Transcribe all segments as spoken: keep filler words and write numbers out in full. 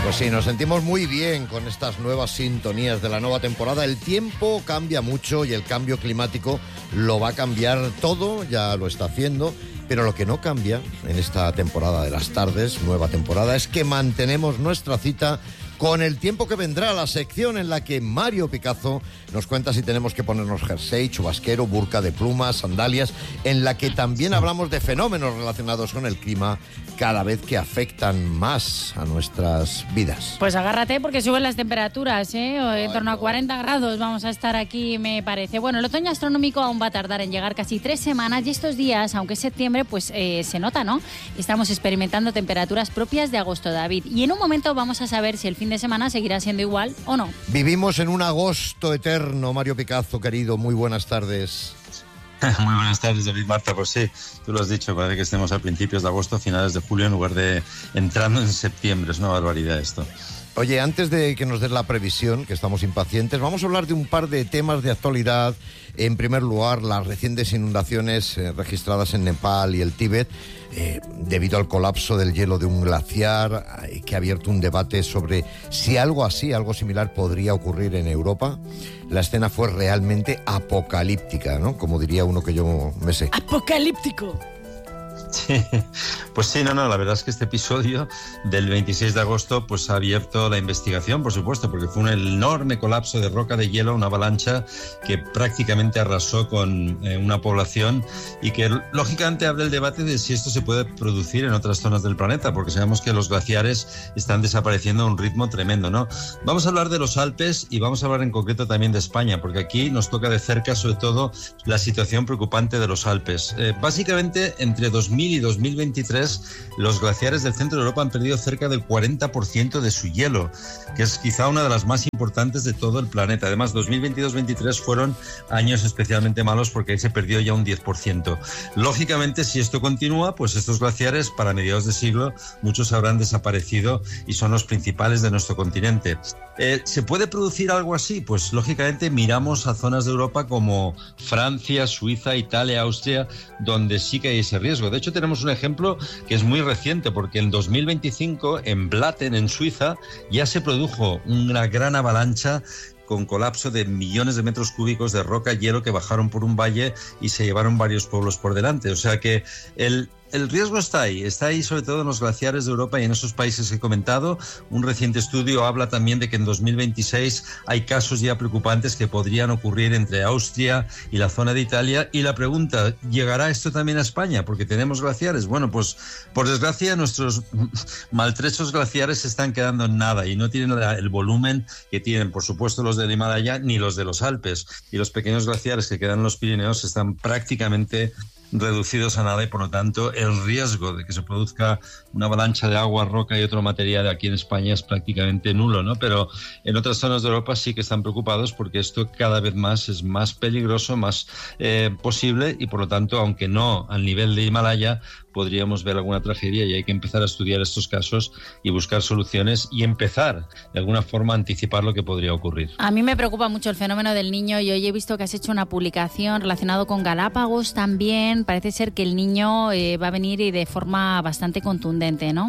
Pues sí, nos sentimos muy bien con estas nuevas sintonías de la nueva temporada. El tiempo cambia mucho y el cambio climático lo va a cambiar todo, ya lo está haciendo. Pero lo que no cambia en esta temporada de las tardes, nueva temporada, es que mantenemos nuestra cita con el tiempo que vendrá, la sección en la que Mario Picazo nos cuenta si tenemos que ponernos jersey, chubasquero, burka de plumas, sandalias, en la que también hablamos de fenómenos relacionados con el clima cada vez que afectan más a nuestras vidas. Pues agárrate porque suben las temperaturas, ¿eh? En torno a cuarenta grados vamos a estar aquí, me parece. Bueno, el otoño astronómico aún va a tardar en llegar casi tres semanas y estos días, aunque es septiembre, pues eh, se nota, ¿no? Estamos experimentando temperaturas propias de agosto, David. Y en un momento vamos a saber si el fin de semana seguirá siendo igual o no. Vivimos en un agosto eterno, Mario Picazo, querido. Muy buenas tardes. Muy buenas tardes, David, Marta. Pues sí, tú lo has dicho, parece que estemos a principios de agosto, finales de julio, en lugar de entrando en septiembre. Es una barbaridad esto. Oye, antes de que nos des la previsión, que estamos impacientes, vamos a hablar de un par de temas de actualidad. En primer lugar, las recientes inundaciones eh, registradas en Nepal y el Tíbet, eh, debido al colapso del hielo de un glaciar, eh, que ha abierto un debate sobre si algo así, algo similar, podría ocurrir en Europa. La escena fue realmente apocalíptica, ¿no? Como diría uno que yo me sé. ¡Apocalíptico! Sí, pues sí, no, no, la verdad es que este episodio del veintiséis de agosto pues ha abierto la investigación, por supuesto, porque fue un enorme colapso de roca de hielo, una avalancha que prácticamente arrasó con eh, una población y que lógicamente abre el debate de si esto se puede producir en otras zonas del planeta, porque sabemos que los glaciares están desapareciendo a un ritmo tremendo, ¿no? Vamos a hablar de los Alpes y vamos a hablar en concreto también de España, porque aquí nos toca de cerca sobre todo la situación preocupante de los Alpes. Eh, básicamente, entre dos mil y dos mil veintitrés, los glaciares del centro de Europa han perdido cerca del cuarenta por ciento de su hielo, que es quizá una de las más importantes de todo el planeta. Además, dos mil veintidós veintitrés fueron años especialmente malos porque ahí se perdió ya un diez por ciento. Lógicamente, si esto continúa, pues estos glaciares para mediados de siglo, muchos habrán desaparecido y son los principales de nuestro continente. Eh, ¿Se puede producir algo así? Pues lógicamente miramos a zonas de Europa como Francia, Suiza, Italia, Austria, donde sí que hay ese riesgo. De hecho, tenemos un ejemplo que es muy reciente, porque en dos mil veinticinco, en Blatten, en Suiza, ya se produjo una gran avalancha con colapso de millones de metros cúbicos de roca y hielo que bajaron por un valle y se llevaron varios pueblos por delante. O sea que el... El riesgo está ahí, está ahí sobre todo en los glaciares de Europa y en esos países que he comentado. Un reciente estudio habla también de que en dos mil veintiséis hay casos ya preocupantes que podrían ocurrir entre Austria y la zona de Italia. Y la pregunta, ¿llegará esto también a España? Porque tenemos glaciares. Bueno, pues por desgracia nuestros maltrechos glaciares se están quedando en nada y no tienen el volumen que tienen, por supuesto, los del Himalaya ni los de los Alpes. Y los pequeños glaciares que quedan en los Pirineos están prácticamente reducidos a nada y por lo tanto el riesgo de que se produzca una avalancha de agua, roca y otro material aquí en España es prácticamente nulo, ¿no? Pero en otras zonas de Europa sí que están preocupados porque esto cada vez más es más peligroso, más eh, posible y por lo tanto, aunque no al nivel de Himalaya, podríamos ver alguna tragedia y hay que empezar a estudiar estos casos y buscar soluciones y empezar de alguna forma a anticipar lo que podría ocurrir. A mí me preocupa mucho el fenómeno del niño y hoy he visto que has hecho una publicación relacionada con Galápagos también. Parece ser que el niño eh, va a venir y de forma bastante contundente, ¿no?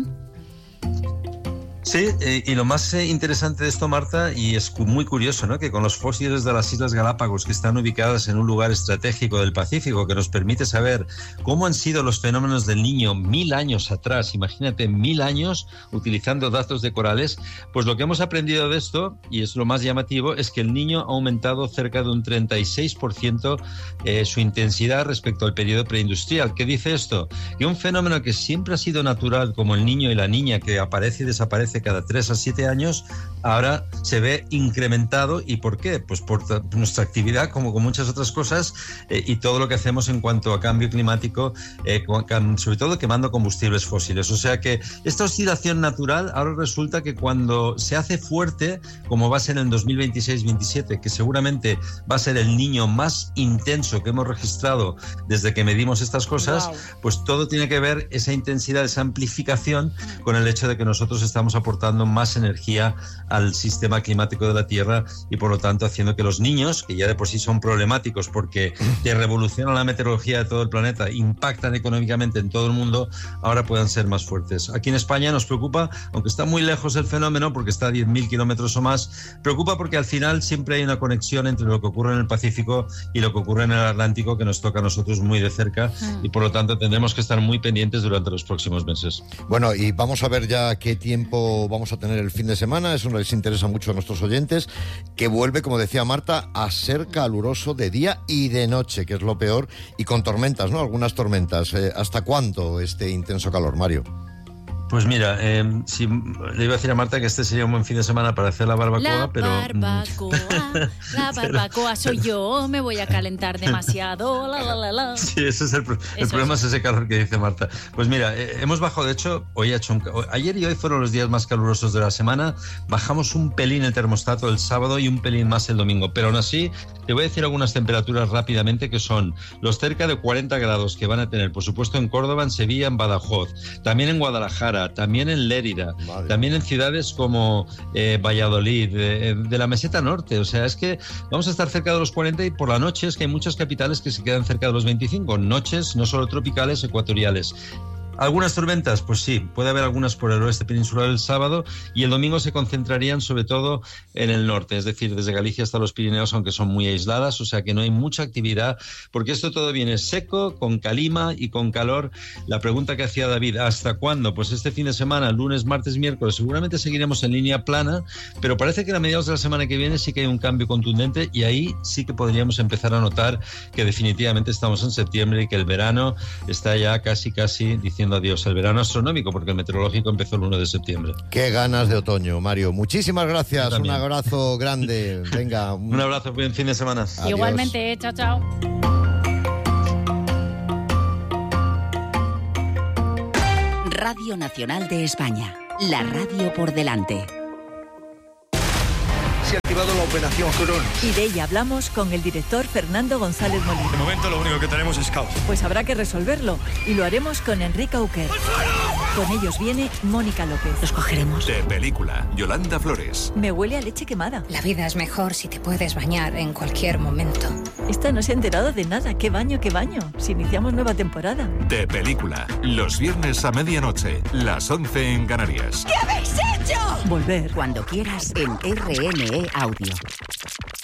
Sí, eh, y lo más eh, interesante de esto, Marta, y es muy curioso, ¿no?, que con los fósiles de las Islas Galápagos, que están ubicadas en un lugar estratégico del Pacífico, que nos permite saber cómo han sido los fenómenos del Niño mil años atrás, imagínate, mil años utilizando datos de corales, pues lo que hemos aprendido de esto, y es lo más llamativo, es que el Niño ha aumentado cerca de un treinta y seis por ciento eh, su intensidad respecto al periodo preindustrial. ¿Qué dice esto? Que un fenómeno que siempre ha sido natural, como el niño y la niña, que aparece y desaparece cada tres a siete años, ahora se ve incrementado. ¿Y por qué? Pues por nuestra actividad, como con muchas otras cosas, eh, y todo lo que hacemos en cuanto a cambio climático, eh, sobre todo quemando combustibles fósiles. O sea que esta oscilación natural ahora resulta que cuando se hace fuerte, como va a ser en el dos mil veintiséis veintisiete, que seguramente va a ser el niño más intenso que hemos registrado desde que medimos estas cosas, wow. Pues todo tiene que ver, esa intensidad, esa amplificación, con el hecho de que nosotros estamos aportando más energía al sistema climático de la Tierra y por lo tanto haciendo que los niños, que ya de por sí son problemáticos porque te revolucionan la meteorología de todo el planeta, impactan económicamente en todo el mundo, ahora puedan ser más fuertes. Aquí en España nos preocupa, aunque está muy lejos el fenómeno porque está a diez mil kilómetros o más, preocupa porque al final siempre hay una conexión entre lo que ocurre en el Pacífico y lo que ocurre en el Atlántico que nos toca a nosotros muy de cerca y por lo tanto tendremos que estar muy pendientes durante los próximos meses. Bueno, y vamos a ver ya qué tiempo vamos a tener el fin de semana. Eso les interesa mucho a nuestros oyentes, que vuelve, como decía Marta, a ser caluroso de día y de noche, que es lo peor, y con tormentas, ¿no? Algunas tormentas. Eh, ¿Hasta cuándo este intenso calor, Mario? Pues mira, eh, si, le iba a decir a Marta que este sería un buen fin de semana para hacer la barbacoa, la pero... barbacoa, la barbacoa soy yo, me voy a calentar demasiado, la, la, la, la. Sí, ese es el, el Eso problema, es. es ese calor que dice Marta. Pues mira, eh, hemos bajado, de hecho, hoy ha hecho un, ayer y hoy fueron los días más calurosos de la semana, bajamos un pelín el termostato el sábado y un pelín más el domingo, pero aún así te voy a decir algunas temperaturas rápidamente que son los cerca de cuarenta grados que van a tener, por supuesto, en Córdoba, en Sevilla, en Badajoz, también en Guadalajara, también en Lérida, Madre. también en ciudades como eh, Valladolid, de, de la meseta norte. O sea, es que vamos a estar cerca de los cuarenta y por la noche es que hay muchas capitales que se quedan cerca de los veinticinco, noches no solo tropicales, ecuatoriales. ¿Algunas tormentas? Pues sí, puede haber algunas por el oeste peninsular el sábado y el domingo se concentrarían sobre todo en el norte, es decir, desde Galicia hasta los Pirineos, aunque son muy aisladas, o sea que no hay mucha actividad, porque esto todo viene seco, con calima y con calor. La pregunta que hacía David, ¿hasta cuándo? Pues este fin de semana, lunes, martes, miércoles, seguramente seguiremos en línea plana, pero parece que a mediados de la semana que viene sí que hay un cambio contundente y ahí sí que podríamos empezar a notar que definitivamente estamos en septiembre y que el verano está ya casi, casi diciendo adiós, el verano astronómico, porque el meteorológico empezó el uno de septiembre. Qué ganas de otoño, Mario. Muchísimas gracias, un abrazo grande. Venga. Un, un abrazo, buen fin de semana. Adiós. Igualmente, chao, chao. Radio Nacional de España, la radio por delante. Se ha activado la operación Jurón. Y de ella hablamos con el director Fernando González Molina. De momento lo único que tenemos es caos. Pues habrá que resolverlo y lo haremos con Enrique Auquer. Con ellos viene Mónica López. Los cogeremos. De película, Yolanda Flores. Me huele a leche quemada. La vida es mejor si te puedes bañar en cualquier momento. Esta no se ha enterado de nada. ¿Qué baño, qué baño? Si iniciamos nueva temporada. De película, los viernes a medianoche, las once en Canarias. ¿Qué habéis hecho? Volver. Cuando quieras en R N E Audio.